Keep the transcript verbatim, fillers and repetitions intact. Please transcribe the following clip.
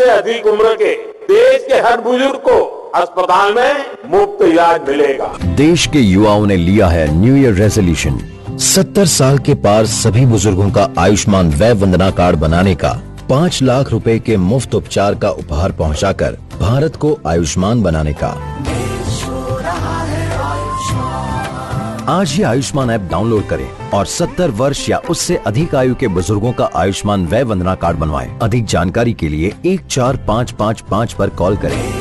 से अधिक उम्र के देश के हर बुजुर्ग को अस्पताल में मुफ्त इलाज मिलेगा। देश के युवाओं ने लिया है न्यू ईयर रेजोल्यूशन, सत्तर साल के पार सभी बुजुर्गों का आयुष्मान वय वंदना कार्ड बनाने का, पाँच लाख रुपए के मुफ्त उपचार का उपहार पहुंचाकर भारत को आयुष्मान बनाने का। आज ही आयुष्मान ऐप डाउनलोड करें और सत्तर वर्ष या उससे अधिक आयु के बुजुर्गों का आयुष्मान वय वंदना कार्ड बनवाएं। अधिक जानकारी के लिए एक चार पाँच पाँच पाँच पर कॉल करें।